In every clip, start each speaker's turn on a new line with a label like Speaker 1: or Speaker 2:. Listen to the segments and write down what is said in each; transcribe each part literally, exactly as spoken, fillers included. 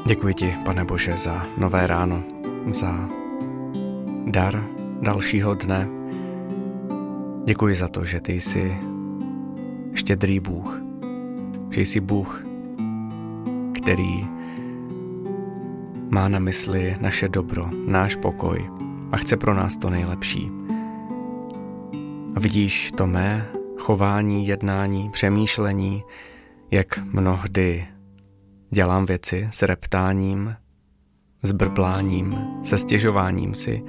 Speaker 1: Děkuji ti, Pane Bože, za nové ráno, za dar dalšího dne. Děkuji za to, že ty jsi štědrý Bůh, že jsi Bůh, který má na mysli naše dobro, náš pokoj a chce pro nás to nejlepší. A vidíš to mé chování, jednání, přemýšlení, jak mnohdy dělám věci s reptáním, s brbláním, se stěžováním si.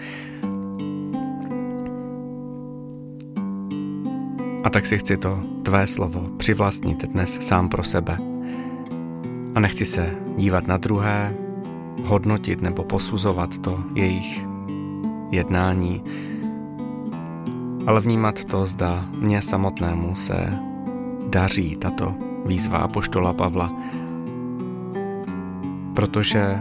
Speaker 1: A tak si chci to tvé slovo přivlastnit dnes sám pro sebe. A nechci se dívat na druhé, hodnotit nebo posuzovat to jejich jednání, ale vnímat to, zda mně samotnému se daří tato výzva apoštola Pavla. Protože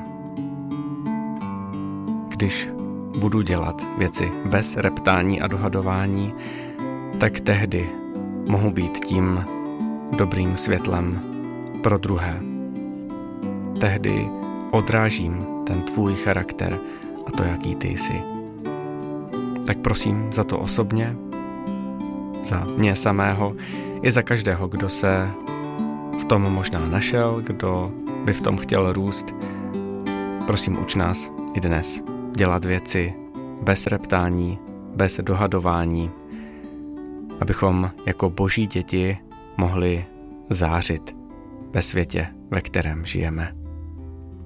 Speaker 1: když budu dělat věci bez reptání a dohadování, tak tehdy mohu být tím dobrým světlem pro druhé. Tehdy odrážím ten tvůj charakter a to, jaký ty jsi. Tak prosím za to osobně, za mě samého, i za každého, kdo se v tom možná našel, kdo by v tom chtěl růst. Prosím, uč nás i dnes dělat věci bez reptání, bez dohadování, abychom jako boží děti mohli zářit ve světě, ve kterém žijeme.